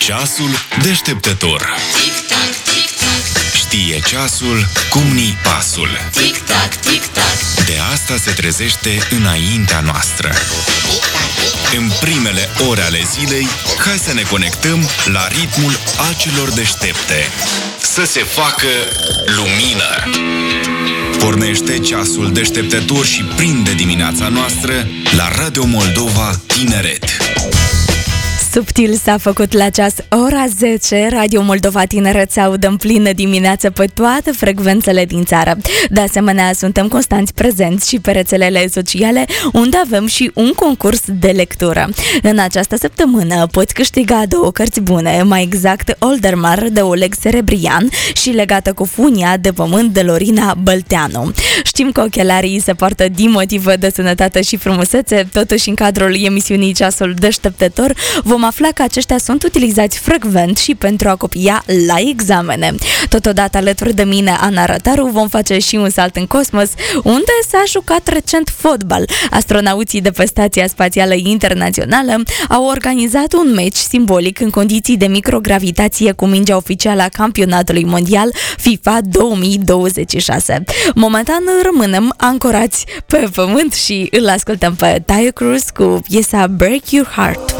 Ceasul deșteptător. Tic-tac, tic-tac. Știe ceasul cum ni pasul. Tic-tac, tic-tac. De asta se trezește înaintea noastră. În primele ore ale zilei, hai să ne conectăm la ritmul acilor deștepte. Să se facă lumină. Pornește ceasul deșteptător și prinde dimineața noastră la Radio Moldova Tineret. Subtil s-a făcut la ceas ora 10. Radio Moldova Tineret se audă în plină dimineață pe toate frecvențele din țară. De asemenea, suntem constanți prezenți și pe rețelele sociale, unde avem și un concurs de lectură. În această săptămână poți câștiga 2 cărți bune, mai exact Oldermar de Oleg Serebrian și Legată cu funia de pământ de Lorina Bălteanu. Știm că ochelarii se poartă din motive de sănătate și frumusețe, totuși în cadrul emisiunii Ceasul Deșteptător vom afla că aceștia sunt utilizați frecvent și pentru a copia la examene. Totodată, alături de mine, Ana Rătaru, vom face și un salt în cosmos, unde s-a jucat recent fotbal. Astronauții de pe Stația Spațială Internațională au organizat un meci simbolic în condiții de microgravitație cu mingea oficială a campionatului mondial FIFA 2026. Momentan rămânem ancorați pe pământ și îl ascultăm pe Taio Cruz cu piesa Break Your Heart.